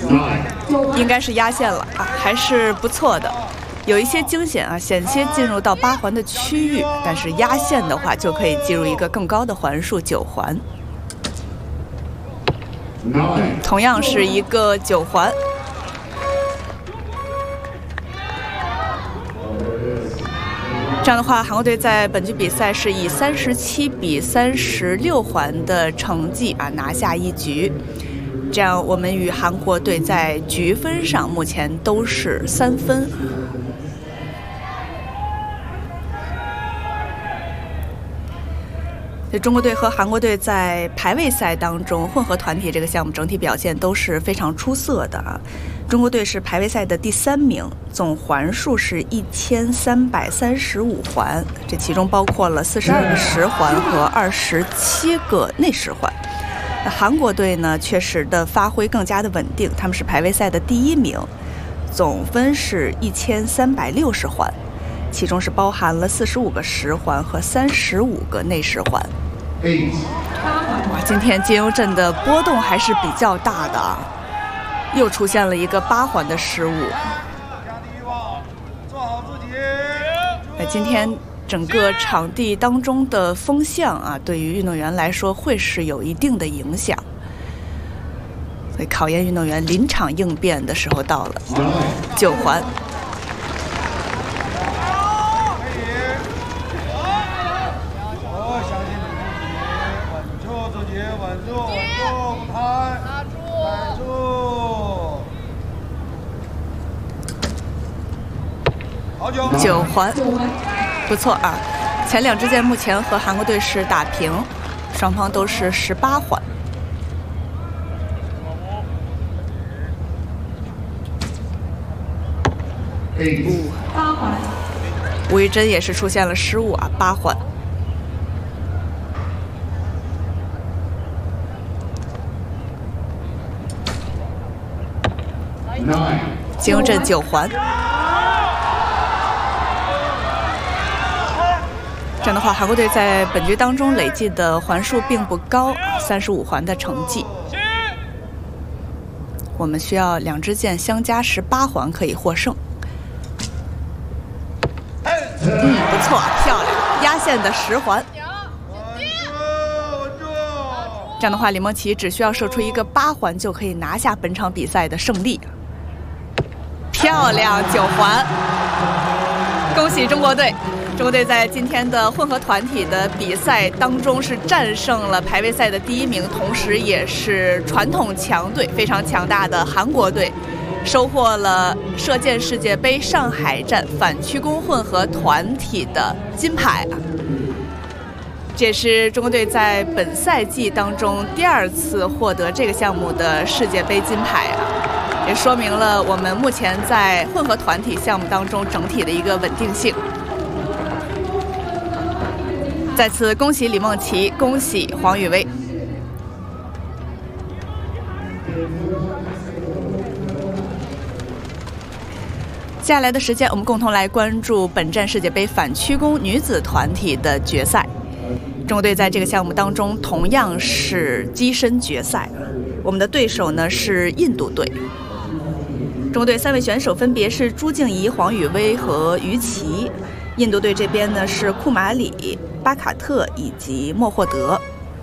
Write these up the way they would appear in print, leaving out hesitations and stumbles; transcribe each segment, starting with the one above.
应该是压线了啊，还是不错的。有一些惊险啊，险些进入到8环的区域，但是压线的话就可以进入一个更高的环数9环。同样是一个9环。这样的话，韩国队在本局比赛是以37比36环的成绩啊拿下一局。这样，我们与韩国队在局分上目前都是3分。中国队和韩国队在排位赛当中，混合团体这个项目整体表现都是非常出色的啊。中国队是排位赛的第3名，总环数是1335环，这其中包括了42个实环和27个内实环。那韩国队呢，确实的发挥更加的稳定，他们是排位赛的第1名，总分是1360环，其中是包含了45个实环和35个内实环。哇，今天金优镇的波动还是比较大的啊，又出现了一个8环的失误。今天整个场地当中的风向啊，对于运动员来说会是有一定的影响，所以考验运动员临场应变的时候到了。9环。9环，不错啊！前2支箭目前和韩国队是打平，双方都是18环。8环，吴玉珍也是出现了失误啊，8环。金优镇9环。这样的话，韩国队在本局当中累计的环数并不高，35环的成绩。我们需要2支箭相加18环可以获胜。不错，漂亮，压线的10环。这样的话，李梦琪只需要射出一个8环就可以拿下本场比赛的胜利。漂亮，9环，恭喜中国队！中国队在今天的混合团体的比赛当中是战胜了排位赛的第1名，同时也是传统强队非常强大的韩国队，收获了射箭世界杯上海站反曲弓混合团体的金牌。这也是中国队在本赛季当中第2次获得这个项目的世界杯金牌啊，也说明了我们目前在混合团体项目当中整体的一个稳定性。再次恭喜李梦琪，恭喜黄宇威。接下来的时间，我们共同来关注本站世界杯反曲弓女子团体的决赛。中国队在这个项目当中同样是跻身决赛，我们的对手呢是印度队。中国队3位选手分别是朱静怡、黄宇威和于琦。印度队这边呢是库马里、巴卡特以及莫霍德。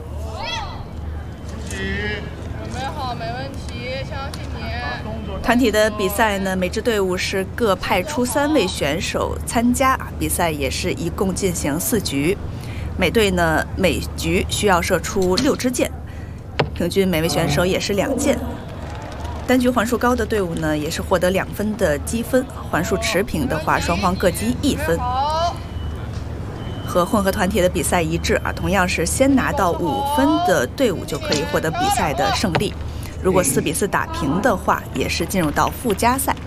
准备好，没问题，相信你。 团体的比赛呢，每支队伍是各派出3位选手参加，比赛也是一共进行4局。每队呢每局需要射出6支箭，平均每位选手也是2箭。单局环数高的队伍呢，也是获得2分的积分；环数持平的话，双方各积1分。和混合团体的比赛一致啊，同样是先拿到5分的队伍就可以获得比赛的胜利。如果4比4打平的话，也是进入到附加赛。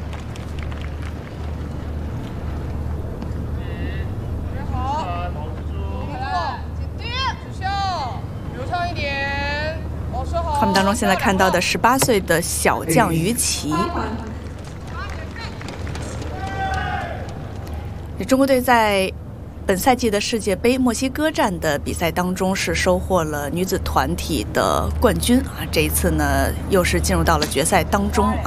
他们当中现在看到的18岁的小将于琦。中国队在本赛季的世界杯墨西哥站的比赛当中是收获了女子团体的冠军啊，这一次呢又是进入到了决赛当中啊。